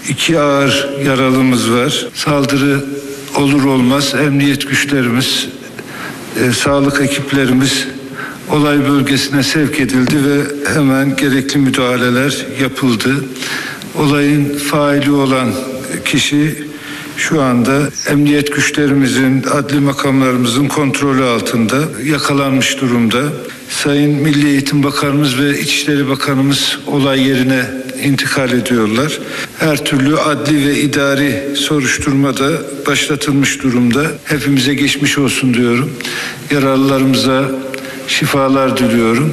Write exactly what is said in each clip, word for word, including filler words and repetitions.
iki ağır yaralımız var. Saldırı olur olmaz emniyet güçlerimiz, e, sağlık ekiplerimiz olay bölgesine sevk edildi ve hemen gerekli müdahaleler yapıldı. Olayın faili olan kişi şu anda emniyet güçlerimizin, adli makamlarımızın kontrolü altında, yakalanmış durumda. Sayın Milli Eğitim Bakanımız ve İçişleri Bakanımız olay yerine intikal ediyorlar. Her türlü adli ve idari soruşturma da başlatılmış durumda. Hepimize geçmiş olsun diyorum. Yaralılarımıza şifalar diliyorum.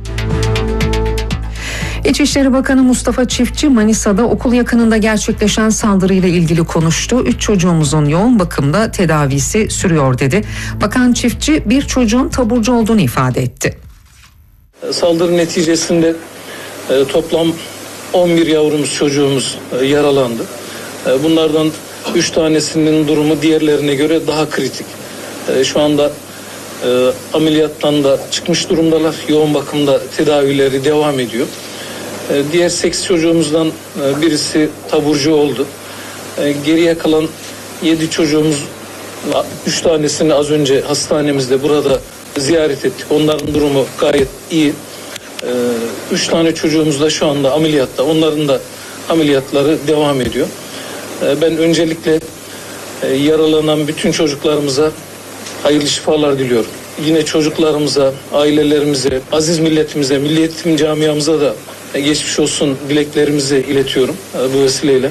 İçişleri Bakanı Mustafa Çiftçi Manisa'da okul yakınında gerçekleşen saldırıyla ilgili konuştu. Üç çocuğumuzun yoğun bakımda tedavisi sürüyor dedi. Bakan Çiftçi bir çocuğun taburcu olduğunu ifade etti. Saldırı neticesinde e, toplam on bir yavrumuz, çocuğumuz e, yaralandı. E, bunlardan üç tanesinin durumu diğerlerine göre daha kritik. E, şu anda e, ameliyattan da çıkmış durumdalar. Yoğun bakımda tedavileri devam ediyor. Diğer sekiz çocuğumuzdan birisi taburcu oldu. Geriye kalan yedi çocuğumuz, üç tanesini az önce hastanemizde burada ziyaret ettik. Onların durumu gayet iyi. Üç tane çocuğumuz da şu anda ameliyatta. Onların da ameliyatları devam ediyor. Ben öncelikle yaralanan bütün çocuklarımıza hayırlı şifalar diliyorum. Yine çocuklarımıza, ailelerimize, aziz milletimize, Milli Eğitim camiamıza da geçmiş olsun dileklerimizi iletiyorum bu vesileyle.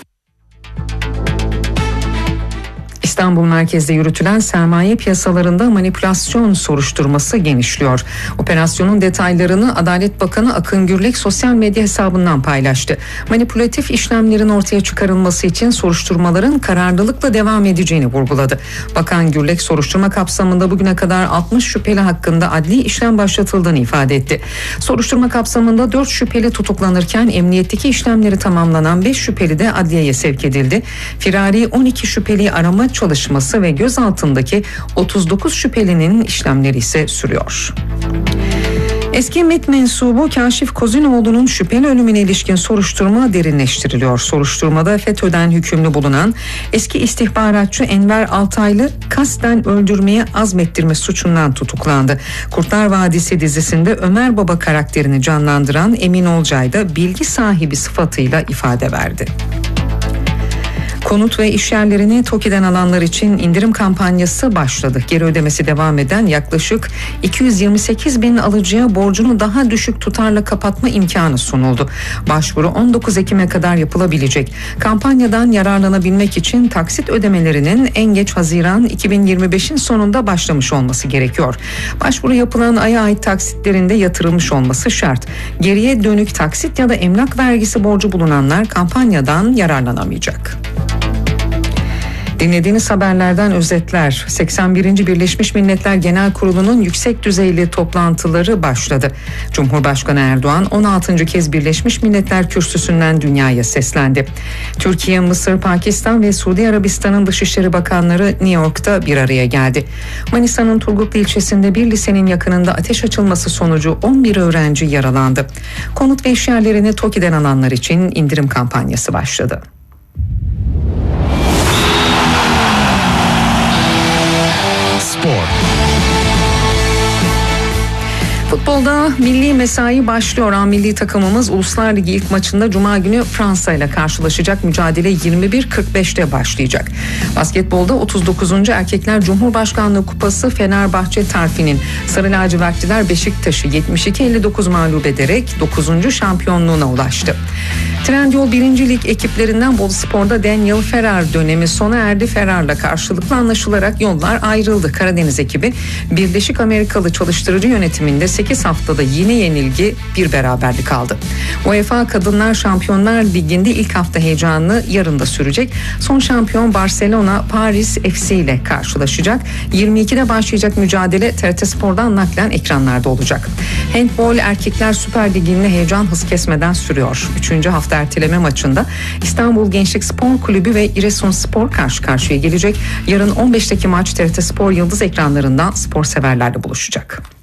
İstanbul merkezde yürütülen sermaye piyasalarında manipülasyon soruşturması genişliyor. Operasyonun detaylarını Adalet Bakanı Akın Gürlek sosyal medya hesabından paylaştı. Manipülatif işlemlerin ortaya çıkarılması için soruşturmaların kararlılıkla devam edeceğini vurguladı. Bakan Gürlek soruşturma kapsamında bugüne kadar altmış şüpheli hakkında adli işlem başlatıldığını ifade etti. Soruşturma kapsamında dört şüpheli tutuklanırken emniyetteki işlemleri tamamlanan beş şüpheli de adliyeye sevk edildi. Firari on iki şüpheliyi arama çalışması ve gözaltındaki otuz dokuz şüphelinin işlemleri ise sürüyor. Eski MİT mensubu Kaşif Kozinoğlu'nun şüpheli ölümüne ilişkin soruşturma derinleştiriliyor. Soruşturmada FETÖ'den hükümlü bulunan eski istihbaratçı Enver Altaylı kasten öldürmeye azmettirme suçundan tutuklandı. Kurtlar Vadisi dizisinde Ömer Baba karakterini canlandıran Emin Olcay da bilgi sahibi sıfatıyla ifade verdi. Konut ve iş yerlerini TOKİ'den alanlar için indirim kampanyası başladı. Geri ödemesi devam eden yaklaşık iki yüz yirmi sekiz bin alıcıya borcunu daha düşük tutarla kapatma imkanı sunuldu. Başvuru on dokuz Ekim'e kadar yapılabilecek. Kampanyadan yararlanabilmek için taksit ödemelerinin en geç Haziran iki bin yirmi beşin sonunda başlamış olması gerekiyor. Başvuru yapılan aya ait taksitlerinde yatırılmış olması şart. Geriye dönük taksit ya da emlak vergisi borcu bulunanlar kampanyadan yararlanamayacak. Dinlediğiniz haberlerden özetler. seksen birinci Birleşmiş Milletler Genel Kurulu'nun yüksek düzeyli toplantıları başladı. Cumhurbaşkanı Erdoğan on altıncı kez Birleşmiş Milletler kürsüsünden dünyaya seslendi. Türkiye, Mısır, Pakistan ve Suudi Arabistan'ın Dışişleri Bakanları New York'ta bir araya geldi. Manisa'nın Turgutlu ilçesinde bir lisenin yakınında ateş açılması sonucu on bir öğrenci yaralandı. Konut ve iş yerlerini TOKİ'den alanlar için indirim kampanyası başladı. Futbolda milli mesai başlıyor. A milli takımımız Uluslar Ligi ilk maçında Cuma günü Fransa ile karşılaşacak. Mücadele yirmi bir kırk beşte başlayacak. Basketbolda otuz dokuzuncu Erkekler Cumhurbaşkanlığı Kupası Fenerbahçe Tarfi'nin Sarı Lacivertliler Beşiktaş'ı yetmiş iki elli dokuz mağlup ederek dokuzuncu şampiyonluğuna ulaştı. Trendyol birinci Lig ekiplerinden Boluspor'da Daniel Ferrar dönemi sona erdi. Ferrar'la karşılıklı anlaşılarak yollar ayrıldı. Karadeniz ekibi Birleşik Amerikalı çalıştırıcı yönetiminde sekiz haftada yine yenilgi, bir beraberlik aldı. UEFA Kadınlar Şampiyonlar Ligi'nde ilk hafta heyecanı yarın da sürecek. Son şampiyon Barcelona Paris F C ile karşılaşacak. yirmi ikide başlayacak mücadele T R T Spor'dan naklen ekranlarda olacak. Handball Erkekler Süper Ligi'nde heyecan hız kesmeden sürüyor. Üçüncü hafta erteleme maçında İstanbul Gençlik Spor Kulübü ve Giresunspor karşı karşıya gelecek. Yarın on beşteki maç T R T Spor Yıldız ekranlarından spor severlerle buluşacak.